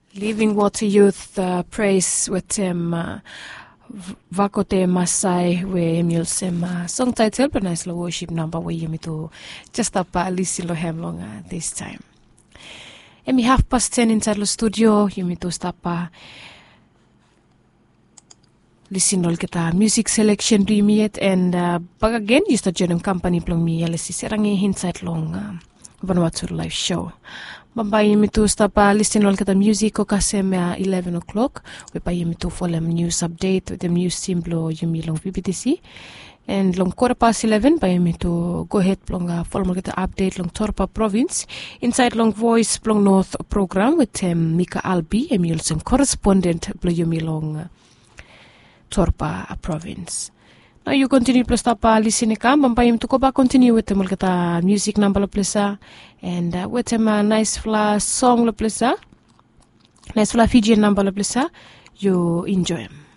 Living Water Youth praise with them Vakote Masai we emulsem song title but nice lo worship number we yumi to just up listen lo hem long this time. Emi 10:30 inside the studio yumi to stop listen all kita music selection do yet and bag again you start joining company plong mi alesi serangi inside long Vanuatu live show. Bambai yumi to stop listen all kita music o kasem 11 o'clock. We pa yumi to follow news update with the news symbol yumi long VBTC. And long 11:15 pa yumi to go ahead long follow kita update long Torpa province. Inside long voice plong north program with Mika Albi yumi some correspondent blo yumi long Torpa province. Now you continue plus tapa listening kam bampai to go back continue with the mulkata music number plesa and with them nice fla song plesa nice fla Fijian number plesa you enjoy 'em.